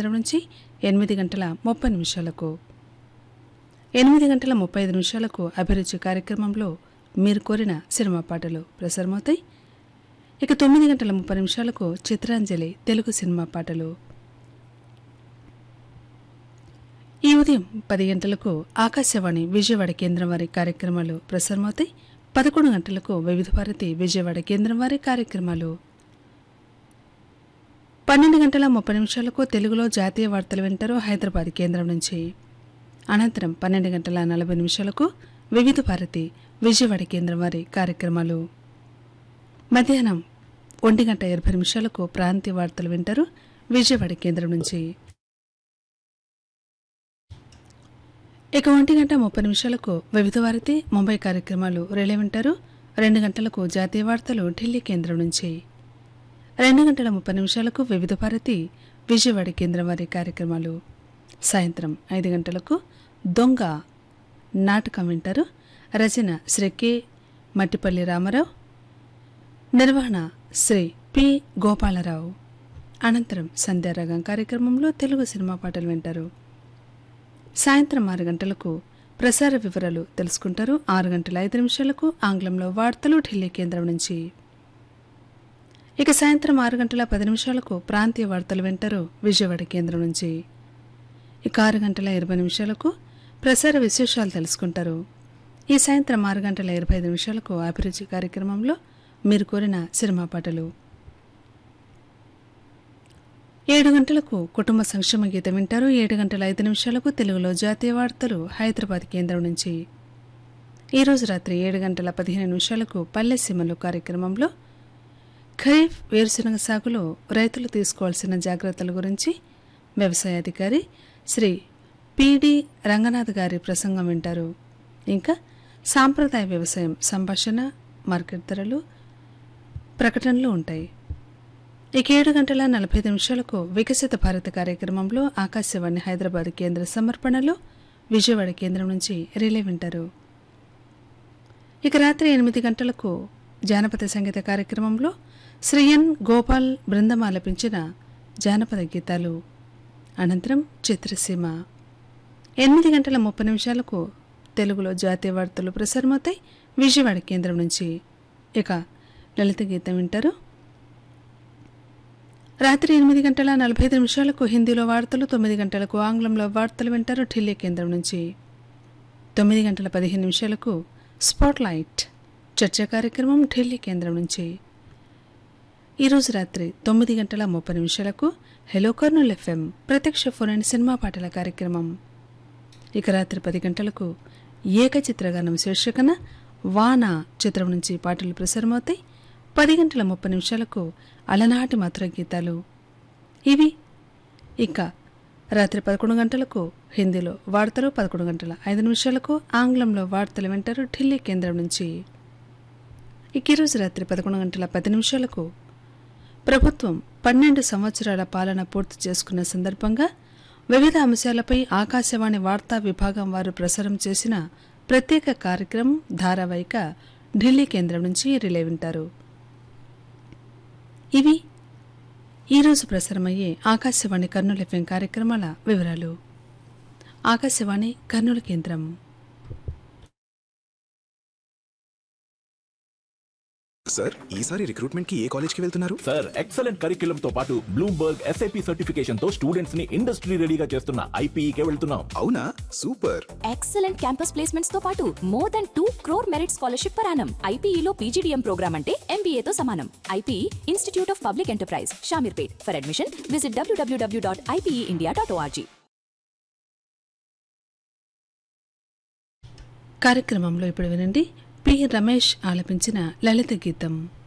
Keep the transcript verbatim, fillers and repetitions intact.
కేంద్రం నుంచి ఎనిమిది గంటల ముప్పై నిమిషాలకు ఎనిమిది గంటల ముప్పై ఐదు నిమిషాలకు అభిరుచి కార్యక్రమంలో మీరు కోరిన సినిమా పాటలు ప్రసారమవుతాయి. ఇక తొమ్మిది గంటల ముప్పై నిమిషాలకు చిత్రాంజలి తెలుగు సినిమా పాటలు. ఈ ఉదయం పది గంటలకు ఆకాశవాణి విజయవాడ కేంద్రం వారి కార్యక్రమాలు ప్రసారమవుతాయి. పదకొండు గంటలకు వివిధ భారతి విజయవాడ కేంద్రం వారి కార్యక్రమాలు. పన్నెండు గంటల ముప్పై నిమిషాలకు తెలుగులో జాతీయ వార్తలు వింటారు హైదరాబాద్ కేంద్రం నుంచి. అనంతరం పన్నెండు గంటల నలభై నిమిషాలకు వివిధ భారతి విజయవాడ కేంద్రం వారి కార్యక్రమాలు. మధ్యాహ్నం ఒంటి గంట ఇరవై నిమిషాలకు ప్రాంతీయ వార్తలు వింటారు విజయవాడ కేంద్రం నుంచి. ఇక ఒంటి గంట ముప్పై నిమిషాలకు వివిధ భారతి ముంబై కార్యక్రమాలు రిలే వింటారు. రెండు గంటలకు జాతీయ వార్తలు ఢిల్లీ కేంద్రం నుంచి. రెండు గంటల ముప్పై నిమిషాలకు వివిధ భారతి విజయవాడ కేంద్రం వారి కార్యక్రమాలు. సాయంత్రం ఐదు గంటలకు దొంగ నాటకం వింటారు. రచన శ్రీ కె మట్టిపల్లి రామారావు, నిర్వహణ శ్రీ పి గోపాలరావు. అనంతరం సంధ్యారాగం కార్యక్రమంలో తెలుగు సినిమా పాటలు వింటారు. సాయంత్రం ఆరు గంటలకు ప్రసార వివరాలు తెలుసుకుంటారు. ఆరు గంటల ఐదు నిమిషాలకు ఆంగ్లంలో వార్తలు ఢిల్లీ కేంద్రం నుంచి. ఇక సాయంత్రం ఆరు గంటల పది నిమిషాలకు ప్రాంతీయ వార్తలు వింటారు విజయవాడ కేంద్రం నుంచి. ఇక ఆరు గంటల ఇరవై నిమిషాలకు ప్రసార విశేషాలు తెలుసుకుంటారు. ఈ సాయంత్రం ఆరు గంటల ఇరవై ఐదు నిమిషాలకు అభిరుచి కార్యక్రమంలో మీరు కోరిన సినిమా పాటలు. ఏడు గంటలకు కుటుంబ సంక్షేమ గీతం వింటారు. ఏడు గంటల ఐదు నిమిషాలకు తెలుగులో జాతీయ వార్తలు హైదరాబాద్ కేంద్రం నుంచి. ఈరోజు రాత్రి ఏడు గంటల పదిహేను నిమిషాలకు పల్లె సీమలు కార్యక్రమంలో ఖరీఫ్ వేరుశనగ సాగులో రైతులు తీసుకోవాల్సిన జాగ్రత్తల గురించి వ్యవసాయ అధికారి శ్రీ పిడి రంగనాథ్ గారి ప్రసంగం వింటారు. ఇంకా సాంప్రదాయ వ్యవసాయం సంభాషణ, మార్కెట్ ధరలు, ప్రకటనలు ఉంటాయి. ఇక ఏడు గంటల నలభై ఐదు నిమిషాలకు వికసిత భారత కార్యక్రమంలో ఆకాశవాణి హైదరాబాద్ కేంద్ర సమర్పణలో విజయవాడ కేంద్రం నుంచి రిలే వింటారు. ఇక రాత్రి ఎనిమిది గంటలకు జానపద సంగీత కార్యక్రమంలో శ్రీ ఎన్ గోపాల్ బృందం ఆలపించిన జానపద గీతాలు. అనంతరం చిత్రసీమ. ఎనిమిది గంటల ముప్పై నిమిషాలకు తెలుగులో జాతీయ వార్తలు ప్రసారమవుతాయి విజయవాడ కేంద్రం నుంచి. ఇక లలిత గీతం వింటారు. రాత్రి ఎనిమిది గంటల నలభై ఐదు నిమిషాలకు హిందీలో వార్తలు, తొమ్మిది గంటలకు ఆంగ్లంలో వార్తలు వింటారు ఢిల్లీ కేంద్రం నుంచి. తొమ్మిది గంటల పదిహేను నిమిషాలకు స్పాట్లైట్ చర్చా కార్యక్రమం ఢిల్లీ కేంద్రం నుంచి. ఈరోజు రాత్రి తొమ్మిది గంటల ముప్పై నిమిషాలకు హెలో కర్నూల్ ఎఫ్ఎం ప్రత్యక్ష ఫోన్ అండ్ సినిమా పాటల కార్యక్రమం. ఇక రాత్రి పది గంటలకు ఏకచిత్రగానం శీర్షికన వాన చిత్రం నుంచి పాటలు ప్రసారమవుతాయి. పది గంటల ముప్పై నిమిషాలకు అలనాటి మధుర గీతాలు. ఇవి ఇక రాత్రి పదకొండు గంటలకు హిందీలో వార్తలు, పదకొండు గంటల ఐదు నిమిషాలకు ఆంగ్లంలో వార్తలు వింటారు ఢిల్లీ కేంద్రం నుంచి. ఇక ఈరోజు రాత్రి పదకొండు గంటల పది నిమిషాలకు ప్రభుత్వం పన్నెండు సంవత్సరాల పాలన పూర్తి చేసుకున్న సందర్భంగా వివిధ అంశాలపై ఆకాశవాణి వార్తా విభాగం వారు ప్రసారం చేసిన ప్రత్యేక కార్యక్రమం ధారావాహిక ఢిల్లీ కేంద్రం నుంచి రిలే వింటారు. ఇవి ఈరోజు ప్రసారమయ్యే ఆకాశవాణి కర్నూలు ఎఫ్ఎం కార్యక్రమాల వివరాలు. ఆకాశవాణి కర్నూలు కేంద్రం. సార్, ఈసారి రిక్రూట్మెంట్ కి ఏ కాలేజ్ కి వెళ్తున్నారు? సార్, ఎక్సలెంట్ కరిక్యులం తో పాటు బ్లూంబర్గ్ ఎస్ఐపి సర్టిఫికేషన్ తో స్టూడెంట్స్ ని ఇండస్ట్రీ రెడీగా చేస్తున్న ఐపీఈ కే వెళ్తున్నాం. అవునా, సూపర్. ఎక్సలెంట్ క్యాంపస్ ప్లేస్మెంట్స్ తో పాటు more than two crore merit scholarship per annum. IPE లో పీజీడీఎం ప్రోగ్రామ్ అంటే ఎంబీఏ తో సమానం. IPE institute of public enterprise, Shamirpet. For admission visit WWW dot IPE India dot ORG. కార్యక్రమంలో ఇప్పుడు వినండి పి రమేష్ ఆలపించిన లలిత గీతం.